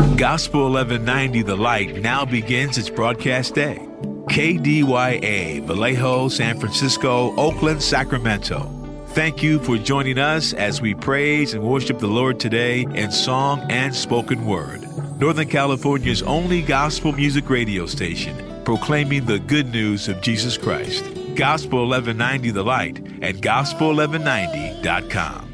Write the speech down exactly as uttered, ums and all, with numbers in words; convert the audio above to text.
Gospel eleven ninety The Light now begins its broadcast day. K D Y A, Vallejo, San Francisco, Oakland, Sacramento. Thank you for joining us as we praise and worship the Lord today in song and spoken word. Northern California's only gospel music radio station, proclaiming the good news of Jesus Christ. Gospel eleven ninety The Light at gospel eleven ninety dot com.